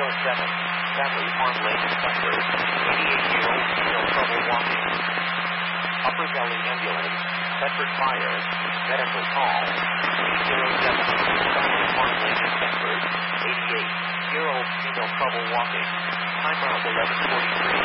Sadly, Farm Lane Inspectors, 88-year-old female trouble walking. Upper Valley Ambulance, Bedford Fire, medical call, 807, Sadly, Farm Lane Inspectors, 88-year-old female trouble walking. Time around 11:43.